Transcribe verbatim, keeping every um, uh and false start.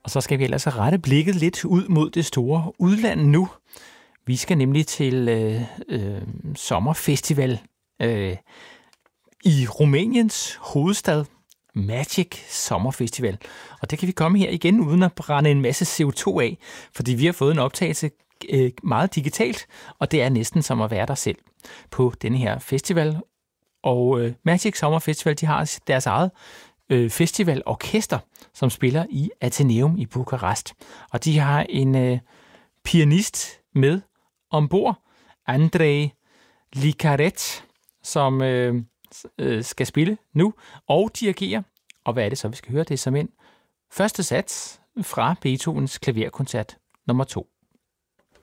Og så skal vi ellers rette blikket lidt ud mod det store udland nu. Vi skal nemlig til øh, øh, sommerfestival øh, i Rumæniens hovedstad, Magic Sommerfestival. Og det kan vi komme her igen uden at brænde en masse C O to af, fordi vi har fået en optagelse øh, meget digitalt, og det er næsten som at være der selv på denne her festival. Og øh, Magic Sommerfestival, de har deres eget øh, festivalorkester, som spiller i Atheneum i Bukarest. Og de har en øh, pianist med ombord, Andrei Licaret, som øh, øh, skal spille nu og dirigere. Og hvad er det så, vi skal høre? Det er som en første sats fra Beethovens klaverkoncert nummer to.